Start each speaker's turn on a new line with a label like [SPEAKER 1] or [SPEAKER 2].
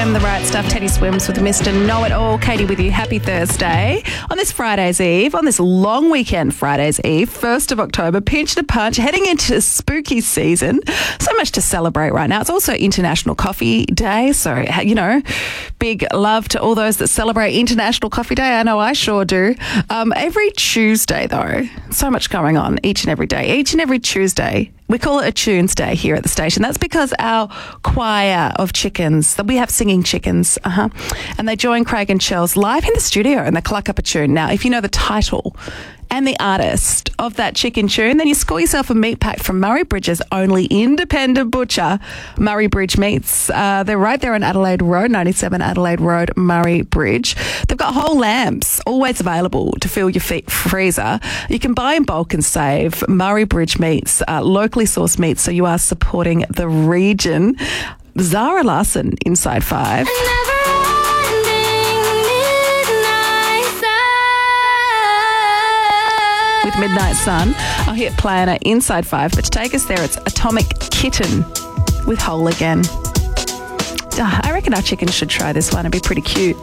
[SPEAKER 1] FM, The Right Stuff. Teddy Swims with Mr. Know-It-All. Katie with you. Happy Thursday. On this Friday's Eve, on this long weekend Friday's Eve, 1st of October, pinch to punch, heading into spooky season. So much to celebrate right now. It's also International Coffee Day. So, you know, big love to all those that celebrate International Coffee Day. I know I sure do. Every Tuesday, though, so much going on each and every day. Each and every Tuesday, we call it a Tunes Day here at the station. That's because our choir of chickens, we have singing chickens, and they join Craig and Chels live in the studio and they cluck up a tune. Now, if you know the title and the artist of that chicken tune, then you score yourself a meat pack from Murray Bridge's only independent butcher, Murray Bridge Meats. They're right there on Adelaide Road, 97 Adelaide Road, Murray Bridge. They've got whole lambs always available to fill your freezer. You can buy in bulk and save. Murray Bridge Meats, locally sourced meats, so you are supporting the region. Zara Larson, Inside 5. With Midnight Sun, I'll hit Planner Inside 5, but to take us there, it's Atomic Kitten with Whole Again. I reckon our chickens should try this one. It'd be pretty cute.